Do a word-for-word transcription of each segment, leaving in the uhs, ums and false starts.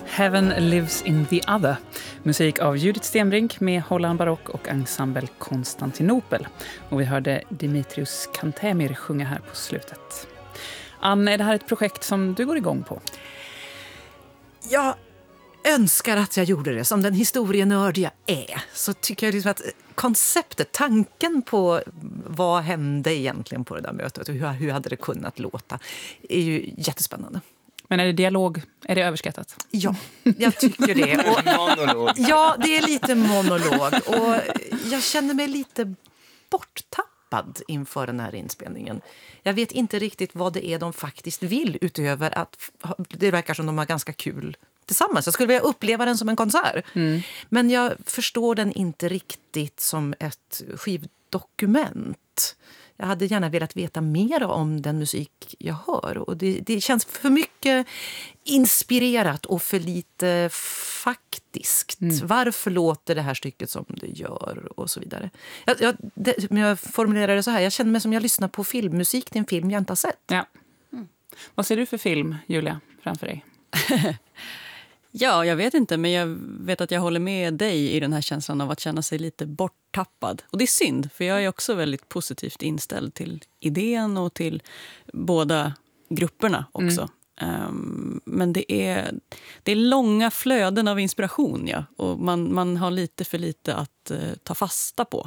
Heaven Lives in the Other. Musik av Judith Stenbrink med Holland Barock och ensemble Konstantinopel. Och vi hörde Dimitrios Kantemir sjunga här på slutet. Ann, är det här ett projekt som du går igång på? Jag önskar att jag gjorde det. Som den historienörd jag är, så tycker jag liksom att konceptet, tanken på vad hände egentligen på det där mötet och hur, hur hade det kunnat låta, är ju jättespännande. Men är det dialog? Är det överskattat? Ja, jag tycker det. Och, monolog. Ja, det är lite monolog. Och jag känner mig lite borttappad inför den här inspelningen. Jag vet inte riktigt vad det är de faktiskt vill, utöver att det verkar som de har ganska kul tillsammans. Jag skulle vilja uppleva den som en konsert. Mm. Men jag förstår den inte riktigt som ett skivdokument. Jag hade gärna velat veta mer om den musik jag hör. Och det, det känns för mycket inspirerat och för lite faktiskt. Mm. Varför låter det här stycket som det gör och så vidare. Jag, jag, det, men jag formulerar det så här. Jag känner mig som jag lyssnar på filmmusik till en film jag inte har sett. Ja. Mm. Vad ser du för film, Julia, framför dig? Ja, jag vet inte, men jag vet att jag håller med dig i den här känslan av att känna sig lite borttappad. Och det är synd, för jag är också väldigt positivt inställd till idén och till båda grupperna också. Mm. Um, men det är, det är långa flöden av inspiration, ja. Och man, man har lite för lite att uh, ta fasta på.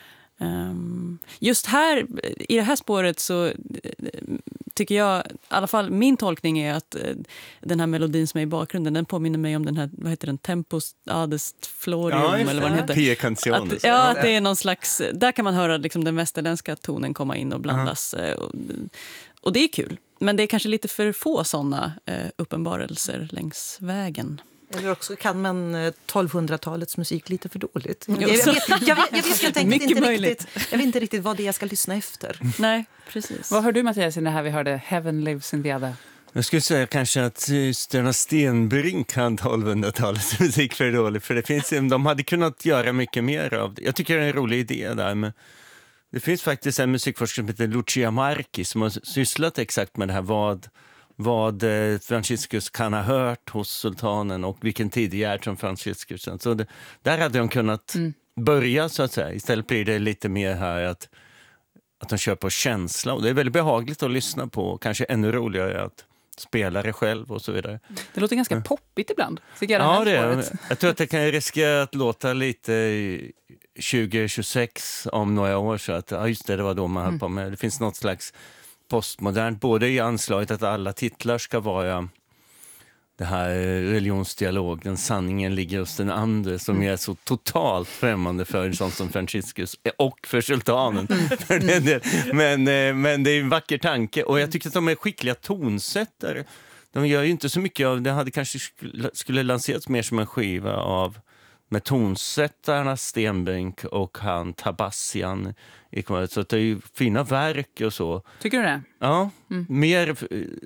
Um, just här, i det här spåret så uh, tycker jag, i alla fall min tolkning är att uh, den här melodin som är i bakgrunden, den påminner mig om den här, vad heter den, Tempus Adest Florium, ja, eller vad den heter. Pia Canciones. Att, ja, att det är någon slags, där kan man höra liksom den västerländska tonen komma in och blandas. Uh-huh. och, och det är kul, men det är kanske lite för få sådana uh, uppenbarelser längs vägen. Eller också kan man tolvhundratalets musik lite för dåligt. Jag, jag, vet, jag, vet, jag vet helt enkelt inte riktigt, jag vet inte riktigt vad det är jag ska lyssna efter. Nej, precis. Vad hör du, Mattias, i det här vi hörde Heaven Lives in the Other? Jag skulle säga kanske att Sterna Stenbrink kan tolvhundratalets musik för dåligt. För det finns, de hade kunnat göra mycket mer av det. Jag tycker det är en rolig idé där, men det finns faktiskt en musikforskare som heter Lucia Marchi som har sysslat exakt med det här, vad vad Franciscus kan ha hört hos sultanen och vilken tidigare som Franciscus. Så det, där hade de kunnat mm. börja, så att säga. Istället blir det lite mer här att, att de kör på känsla. Och det är väldigt behagligt att lyssna på. Kanske ännu roligare att spela det själv och så vidare. Det låter ganska mm. poppigt ibland. Jag ja, det är. Jag tror att det kan riskera att låta lite tjugo tjugosex om några år. Så att, ja, just det, det var då man höll på med. Det finns något slags postmodernt, både i anslaget att alla titlar ska vara det här religionsdialog, den sanningen ligger hos den andra, som mm. är så totalt främmande för sånt som Franciscus och för sultanen. Mm. men, men det är en vacker tanke, och jag tycker att de är skickliga tonsättare. De gör ju inte så mycket av det, hade kanske skulle, skulle lanserats mer som en skiva av med tonsättarna Stenbrink och han Tabassian. Så det är ju fina verk och så. Tycker du det? Ja, mm. mer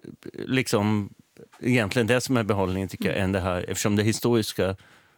liksom egentligen det som är behållningen tycker jag, än det här, eftersom det historiska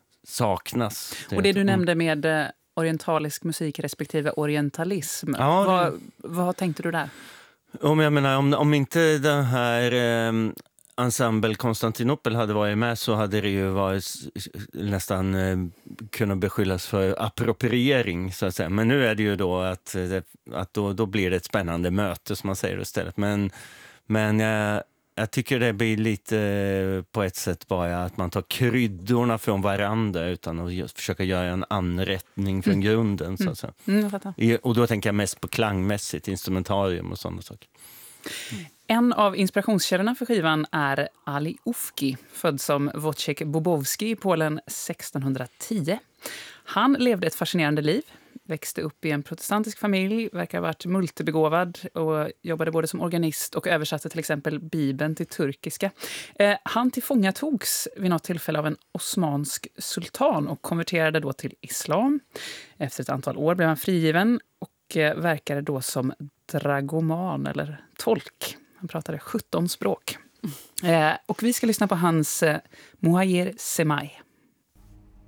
saknas. Och det du nämnde med orientalisk musik respektive orientalism, ja, vad, det... vad tänkte du där? Om jag menar, om, om inte den här eh, ensemble Konstantinopel hade varit med, så hade det ju varit nästan eh, kunnat beskyllas för appropriering, så att säga. Men nu är det ju då att, att då, då blir det ett spännande möte, som man säger istället. Men, men jag, jag tycker det blir lite på ett sätt bara att man tar kryddorna från varandra utan att just försöka göra en anrättning från mm. grunden, så att säga. Mm. Mm, jag fattar. Och då tänker jag mest på klangmässigt, instrumentarium och sådana saker. Mm. En av inspirationskällorna för skivan är Ali Ufki, född som Wojciech Bobowski i Polen sextonhundratio. Han levde ett fascinerande liv, växte upp i en protestantisk familj, verkar ha varit multibegåvad och jobbade både som organist och översatte till exempel Bibeln till turkiska. Eh, han tillfångatogs vid något tillfälle av en osmansk sultan och konverterade då till islam. Efter ett antal år blev han frigiven och eh, verkade då som dragoman eller tolk. Han pratade sjutton språk. Eh, och vi ska lyssna på hans eh, Muhajer Semai.